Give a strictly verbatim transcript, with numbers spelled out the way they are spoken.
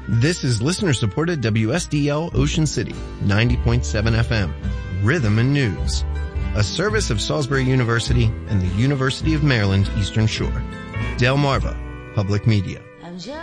This is listener-supported W S D L Ocean City, ninety point seven F M, Rhythm and News, a service of Salisbury University and the University of Maryland Eastern Shore. Delmarva Public Media.